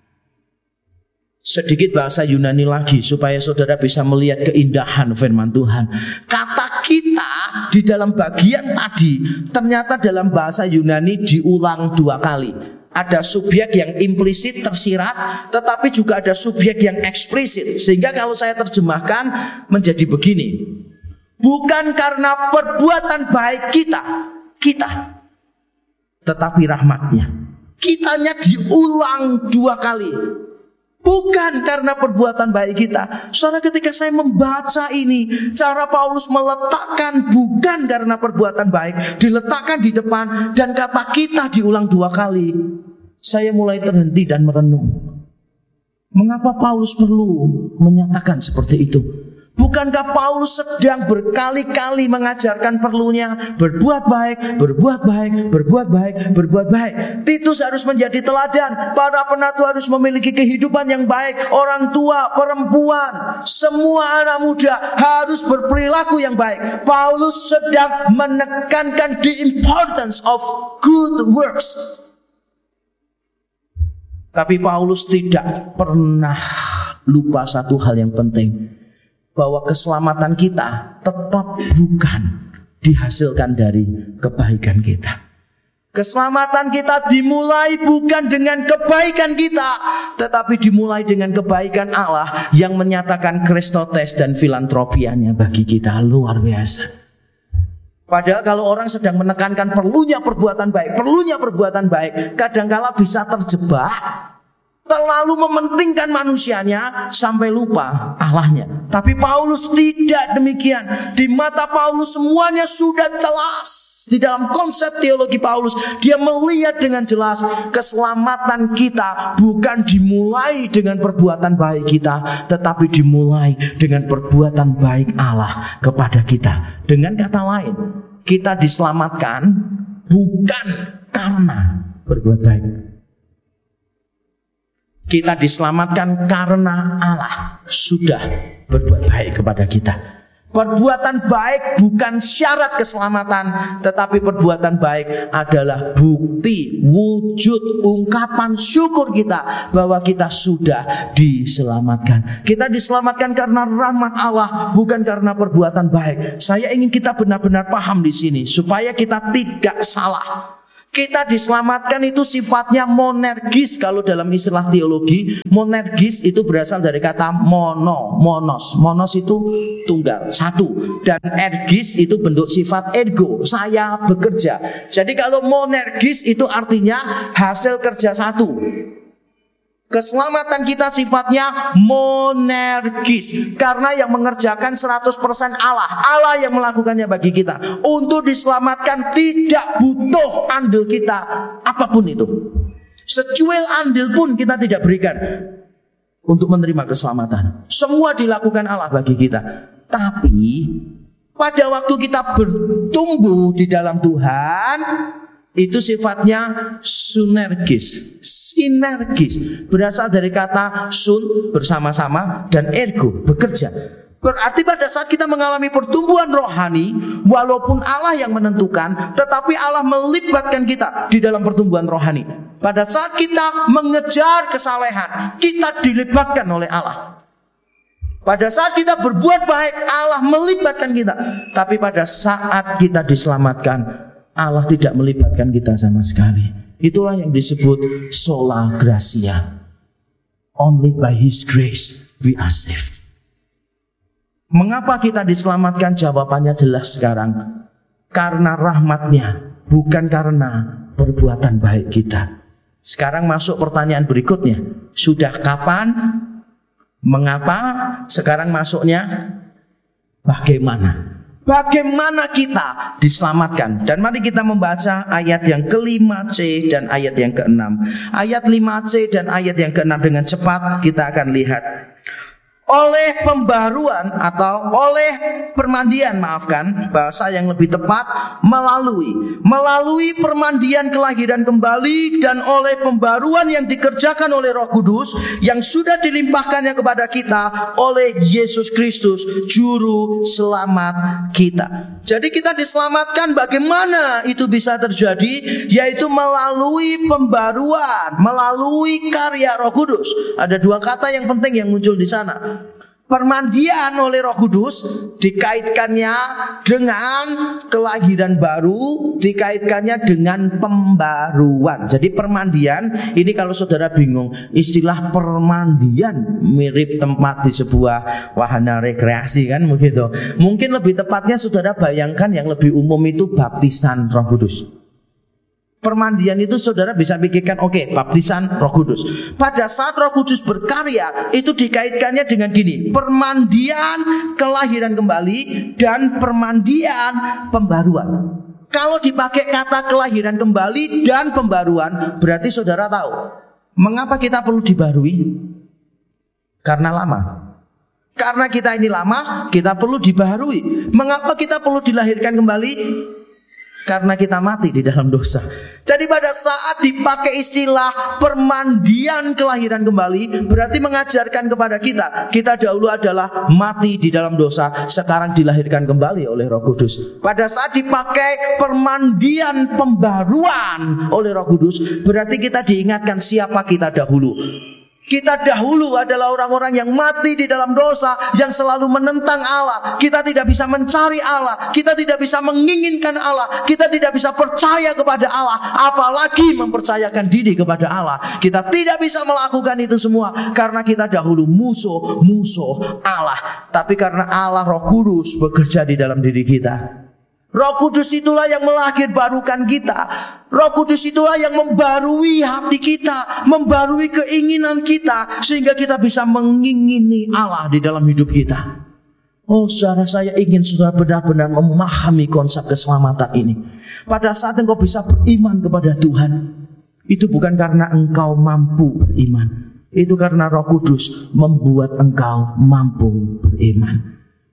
Sedikit bahasa Yunani lagi supaya saudara bisa melihat keindahan firman Tuhan. Kata kita di dalam bagian tadi ternyata dalam bahasa Yunani diulang dua kali. Ada subjek yang implisit tersirat, tetapi juga ada subjek yang eksplisit. Sehingga kalau saya terjemahkan menjadi begini. Bukan karena perbuatan baik kita, kita, tetapi rahmat-Nya. Kitanya diulang dua kali. Bukan karena perbuatan baik kita. Saudara, ketika saya membaca ini, cara Paulus meletakkan bukan karena perbuatan baik diletakkan di depan, dan kata kita diulang dua kali, saya mulai terhenti dan merenung. Mengapa Paulus perlu menyatakan seperti itu? Bukankah Paulus sedang berkali-kali mengajarkan perlunya berbuat baik, berbuat baik, berbuat baik, berbuat baik. Titus harus menjadi teladan. Para penatua harus memiliki kehidupan yang baik. Orang tua, perempuan, semua anak muda harus berperilaku yang baik. Paulus sedang menekankan the importance of good works. Tapi Paulus tidak pernah lupa satu hal yang penting, bahwa keselamatan kita tetap bukan dihasilkan dari kebaikan kita. Keselamatan kita dimulai bukan dengan kebaikan kita, tetapi dimulai dengan kebaikan Allah yang menyatakan Kristotes dan filantropianya bagi kita. Luar biasa. Padahal kalau orang sedang menekankan perlunya perbuatan baik, perlunya perbuatan baik, kadangkala bisa terjebak, terlalu mementingkan manusianya sampai lupa Allahnya. Tapi Paulus tidak demikian. Di mata Paulus semuanya sudah jelas. Di dalam konsep teologi Paulus, dia melihat dengan jelas keselamatan kita bukan dimulai dengan perbuatan baik kita, tetapi dimulai dengan perbuatan baik Allah kepada kita. Dengan kata lain, kita diselamatkan bukan karena berbuat baik. Kita diselamatkan karena Allah sudah berbuat baik kepada kita. Perbuatan baik bukan syarat keselamatan, tetapi perbuatan baik adalah bukti, wujud, ungkapan syukur kita bahwa kita sudah diselamatkan. Kita diselamatkan karena rahmat Allah, bukan karena perbuatan baik. Saya ingin kita benar-benar paham di sini supaya kita tidak salah. Kita diselamatkan itu sifatnya monergis. Kalau dalam istilah teologi, monergis itu berasal dari kata mono, monos. Monos itu tunggal, satu. Dan ergis itu bentuk sifat ergo, saya bekerja. Jadi kalau monergis itu artinya hasil kerja satu. Keselamatan kita sifatnya monergis, karena yang mengerjakan seratus persen Allah. Allah yang melakukannya bagi kita. Untuk diselamatkan tidak butuh andil kita apapun itu. Secuil andil pun kita tidak berikan untuk menerima keselamatan. Semua dilakukan Allah bagi kita. Tapi pada waktu kita bertumbuh di dalam Tuhan, itu sifatnya sinergis, sinergis. Berasal dari kata sun, bersama-sama, dan ergo, bekerja. Berarti pada saat kita mengalami pertumbuhan rohani, walaupun Allah yang menentukan, tetapi Allah melibatkan kita di dalam pertumbuhan rohani. Pada saat kita mengejar kesalehan, kita dilibatkan oleh Allah. Pada saat kita berbuat baik, Allah melibatkan kita. Tapi pada saat kita diselamatkan, Allah tidak melibatkan kita sama sekali. Itulah yang disebut sola gratia. Only by His grace we are saved. Mengapa kita diselamatkan? Jawabannya jelas sekarang. Karena rahmatnya, bukan karena perbuatan baik kita. Sekarang masuk pertanyaan berikutnya. Sudah kapan? Mengapa? Sekarang masuknya bagaimana? Bagaimana kita diselamatkan? Dan mari kita membaca ayat yang kelima C dan ayat yang keenam. Ayat lima C dan ayat yang keenam dengan cepat kita akan lihat. Oleh pembaruan atau oleh permandian, maafkan bahasa yang lebih tepat, melalui melalui permandian kelahiran kembali dan oleh pembaruan yang dikerjakan oleh Roh Kudus yang sudah dilimpahkannya kepada kita oleh Yesus Kristus juru selamat kita. Jadi kita diselamatkan, bagaimana itu bisa terjadi? Yaitu melalui pembaruan, melalui karya Roh Kudus. Ada dua kata yang penting yang muncul di sana. Permandian oleh Roh Kudus dikaitkannya dengan kelahiran baru, dikaitkannya dengan pembaruan. Jadi permandian ini, kalau saudara bingung, istilah permandian mirip tempat di sebuah wahana rekreasi kan begitu. Mungkin lebih tepatnya saudara bayangkan yang lebih umum itu baptisan Roh Kudus. Permandian itu saudara bisa pikirkan, oke, okay, baptisan Roh Kudus. Pada saat Roh Kudus berkarya, itu dikaitkannya dengan gini, permandian kelahiran kembali dan permandian pembaruan. Kalau dipakai kata kelahiran kembali dan pembaruan, berarti saudara tahu mengapa kita perlu dibarui? Karena lama. Karena kita ini lama, kita perlu dibaharui. Mengapa kita perlu dilahirkan kembali? Karena kita mati di dalam dosa. Jadi pada saat dipakai istilah permandian kelahiran kembali, berarti mengajarkan kepada kita, kita dahulu adalah mati di dalam dosa, sekarang dilahirkan kembali oleh Roh Kudus. Pada saat dipakai permandian pembaruan oleh Roh Kudus, berarti kita diingatkan siapa kita dahulu. Kita dahulu adalah orang-orang yang mati di dalam dosa, yang selalu menentang Allah. Kita tidak bisa mencari Allah, kita tidak bisa menginginkan Allah, kita tidak bisa percaya kepada Allah, apalagi mempercayakan diri kepada Allah. Kita tidak bisa melakukan itu semua karena kita dahulu musuh-musuh Allah. Tapi karena Allah Roh Kudus bekerja di dalam diri kita, Roh Kudus itulah yang melahirbarukan kita. Roh Kudus itulah yang membarui hati kita, membarui keinginan kita, sehingga kita bisa mengingini Allah di dalam hidup kita. Oh saudara, saya ingin saudara benar-benar memahami konsep keselamatan ini. Pada saat engkau bisa beriman kepada Tuhan, itu bukan karena engkau mampu beriman, itu karena Roh Kudus membuat engkau mampu beriman.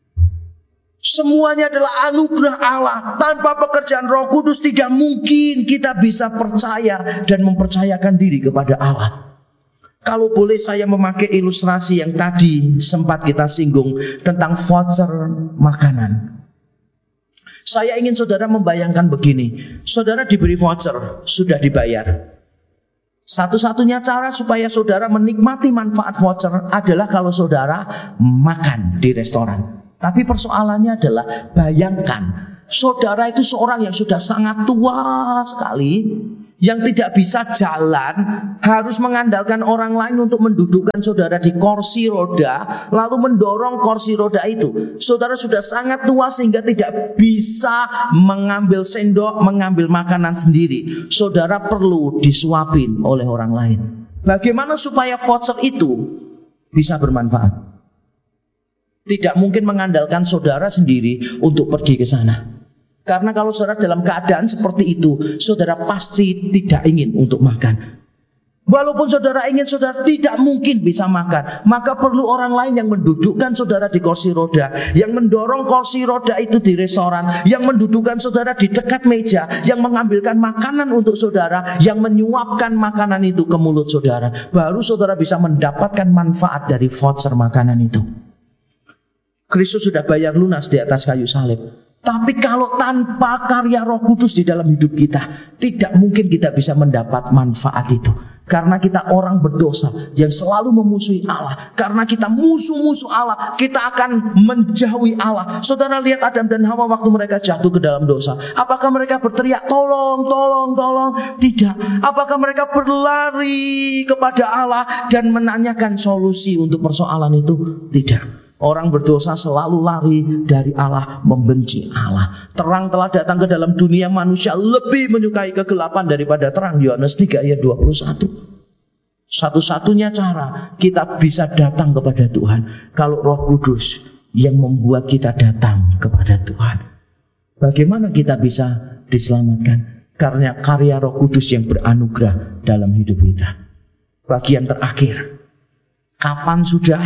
Semuanya adalah anugerah Allah. Tanpa pekerjaan Roh Kudus tidak mungkin kita bisa percaya dan mempercayakan diri kepada Allah. Kalau boleh saya memakai ilustrasi yang tadi sempat kita singgung tentang voucher makanan. Saya ingin saudara membayangkan begini. Saudara diberi voucher, sudah dibayar. Satu-satunya cara supaya saudara menikmati manfaat voucher adalah kalau saudara makan di restoran. Tapi persoalannya adalah, bayangkan saudara itu seorang yang sudah sangat tua sekali, yang tidak bisa jalan, harus mengandalkan orang lain untuk mendudukkan saudara di kursi roda, lalu mendorong kursi roda itu. Saudara sudah sangat tua sehingga tidak bisa mengambil sendok, mengambil makanan sendiri. Saudara perlu disuapin oleh orang lain. Bagaimana supaya voucher itu bisa bermanfaat? Tidak mungkin mengandalkan saudara sendiri untuk pergi ke sana. Karena kalau saudara dalam keadaan seperti itu, saudara pasti tidak ingin untuk makan. Walaupun saudara ingin, saudara tidak mungkin bisa makan. Maka perlu orang lain yang mendudukkan saudara di kursi roda, yang mendorong kursi roda itu di restoran, yang mendudukkan saudara di dekat meja, yang mengambilkan makanan untuk saudara, yang menyuapkan makanan itu ke mulut saudara. Baru saudara bisa mendapatkan manfaat dari voucher makanan itu. Kristus sudah bayar lunas di atas kayu salib. Tapi kalau tanpa karya Roh Kudus di dalam hidup kita, tidak mungkin kita bisa mendapat manfaat itu. Karena kita orang berdosa yang selalu memusuhi Allah. Karena kita musuh-musuh Allah, kita akan menjauhi Allah. Saudara lihat Adam dan Hawa waktu mereka jatuh ke dalam dosa. Apakah mereka berteriak, tolong, tolong, tolong? Tidak. Apakah mereka berlari kepada Allah dan menanyakan solusi untuk persoalan itu? Tidak. Orang berdosa selalu lari dari Allah, membenci Allah. Terang telah datang ke dalam dunia, manusia lebih menyukai kegelapan daripada terang. Yohanes tiga ayat dua puluh satu. Satu-satunya cara kita bisa datang kepada Tuhan kalau Roh Kudus yang membuat kita datang kepada Tuhan. Bagaimana kita bisa diselamatkan? Karena karya Roh Kudus yang beranugerah dalam hidup kita. Bagian terakhir, kapan sudah?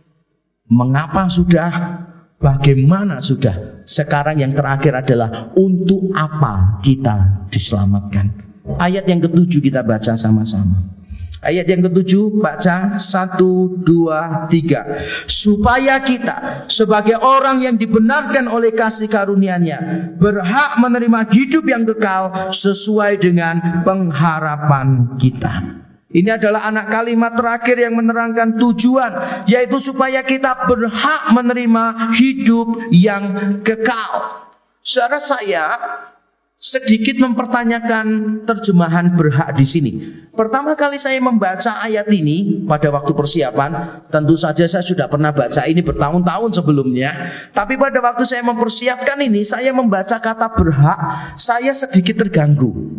Mengapa sudah? Bagaimana sudah? Sekarang yang terakhir adalah untuk apa kita diselamatkan. Ayat yang ketujuh kita baca sama-sama. Ayat yang ketujuh baca satu, dua, tiga. Supaya kita sebagai orang yang dibenarkan oleh kasih karunia-Nya berhak menerima hidup yang kekal sesuai dengan pengharapan kita. Ini adalah anak kalimat terakhir yang menerangkan tujuan, yaitu supaya kita berhak menerima hidup yang kekal. Saudara, saya sedikit mempertanyakan terjemahan berhak di sini. Pertama kali saya membaca ayat ini pada waktu persiapan, tentu saja saya sudah pernah baca ini bertahun-tahun sebelumnya. Tapi pada waktu saya mempersiapkan ini, saya membaca kata berhak, saya sedikit terganggu.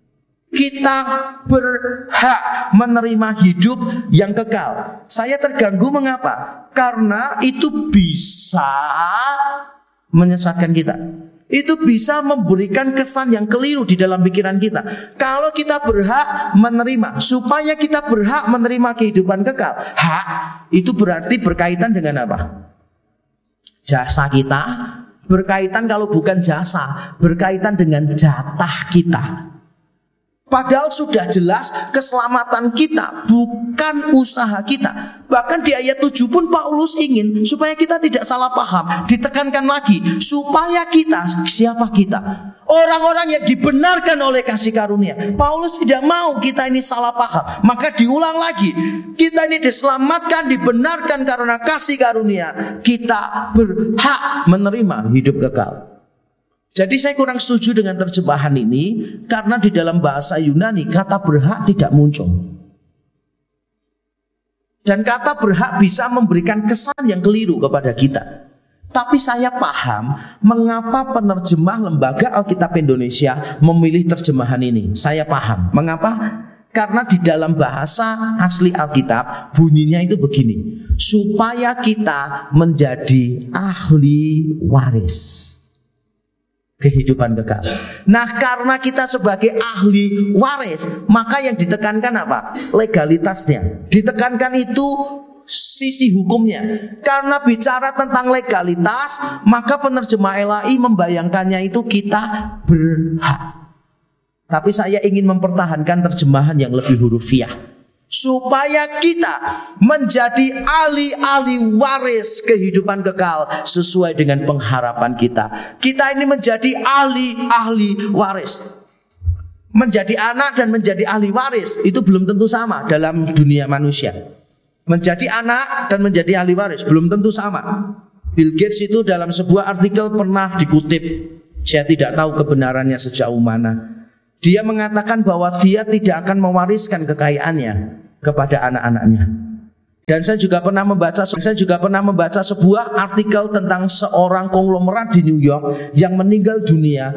Kita berhak menerima hidup yang kekal. Saya terganggu mengapa? Karena itu bisa menyesatkan kita. Itu bisa memberikan kesan yang keliru di dalam pikiran kita. Kalau kita berhak menerima, supaya kita berhak menerima kehidupan kekal, hak itu berarti berkaitan dengan apa? Jasa kita. Berkaitan, kalau bukan jasa, berkaitan dengan jatah kita. Padahal sudah jelas keselamatan kita bukan usaha kita. Bahkan di ayat tujuh pun Paulus ingin supaya kita tidak salah paham. Ditekankan lagi, supaya kita, siapa kita? Orang-orang yang dibenarkan oleh kasih karunia. Paulus tidak mau kita ini salah paham. Maka diulang lagi, kita ini diselamatkan, dibenarkan karena kasih karunia. Kita berhak menerima hidup kekal. Jadi saya kurang setuju dengan terjemahan ini, karena di dalam bahasa Yunani kata berhak tidak muncul. Dan kata berhak bisa memberikan kesan yang keliru kepada kita. Tapi saya paham mengapa penerjemah Lembaga Alkitab Indonesia memilih terjemahan ini. Saya paham. Mengapa? Karena di dalam bahasa asli Alkitab bunyinya itu begini. Supaya kita menjadi ahli waris kehidupan kekal. Nah, karena kita sebagai ahli waris, maka yang ditekankan apa? Legalitasnya. Ditekankan itu sisi hukumnya. Karena bicara tentang legalitas, maka penerjemah L A I membayangkannya itu kita berhak. Tapi saya ingin mempertahankan terjemahan yang lebih hurufiah. Supaya kita menjadi ahli-ahli waris kehidupan kekal sesuai dengan pengharapan kita. Kita ini menjadi ahli-ahli waris. Menjadi anak dan menjadi ahli waris itu belum tentu sama dalam dunia manusia. Menjadi anak dan menjadi ahli waris belum tentu sama. Bill Gates itu dalam sebuah artikel pernah dikutip, saya tidak tahu kebenarannya sejauh mana. Dia mengatakan bahwa dia tidak akan mewariskan kekayaannya kepada anak-anaknya. Dan saya juga pernah membaca saya juga pernah membaca sebuah artikel tentang seorang konglomerat di New York yang meninggal dunia